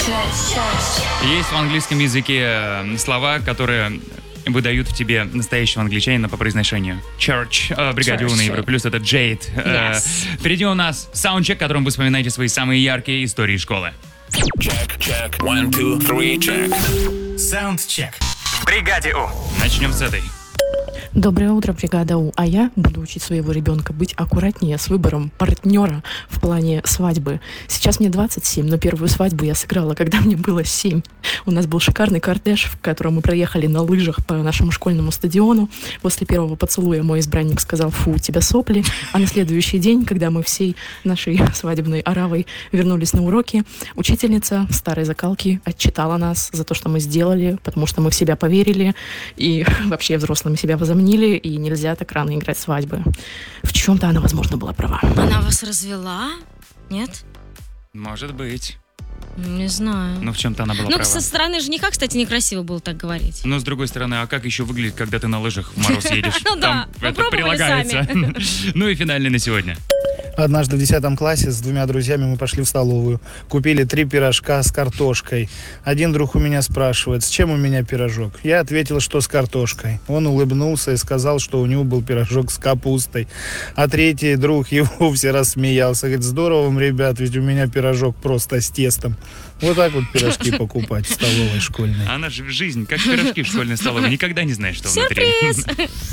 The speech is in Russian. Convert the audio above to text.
Есть в английском языке слова, которые выдают в тебе настоящего англичанина по произношению. Church, бригаде У на Европе Плюс, это Jade. Впереди у нас саундчек, в котором вы вспоминаете свои самые яркие истории школы. Check. 1, 2, 3, check. Саундчек. В бригаде У. Начнем с этой. Доброе утро, бригада У. А я буду учить своего ребенка быть аккуратнее с выбором партнера в плане свадьбы. Сейчас мне 27, но первую свадьбу я сыграла, когда мне было 7. У нас был шикарный кортеж, в котором мы проехали на лыжах по нашему школьному стадиону. После первого поцелуя мой избранник сказал: «Фу, у тебя сопли». А на следующий день, когда мы всей нашей свадебной оравой вернулись на уроки, учительница старой закалки отчитала нас за то, что мы сделали, потому что мы в себя поверили и вообще взрослыми себя возомнили, и нельзя так рано играть свадьбы. В чем-то она, возможно, была права. Она вас развела? Нет? Может быть. Не знаю. Но в чем-то она была Ну, права. со стороны жениха, кстати, некрасиво было так говорить. Но с другой стороны, а как еще выглядит, когда ты на лыжах в мороз едешь? Ну да, Там это попробовали прилагается. Ну и финальный на сегодня. Однажды в 10 классе с 2 друзьями мы пошли в столовую. Купили 3 пирожка с картошкой. Один друг у меня спрашивает: с чем у меня пирожок? Я ответил, что с картошкой. Он улыбнулся и сказал, что у него был пирожок с капустой. А третий друг и вовсе рассмеялся. Говорит: здорово вам, ребят, ведь у меня пирожок просто с тестом. Вот так вот пирожки покупать в столовой школьной. Она же жизнь, как пирожки в школьной столовой. Никогда не знаешь, что внутри. Сюрприз!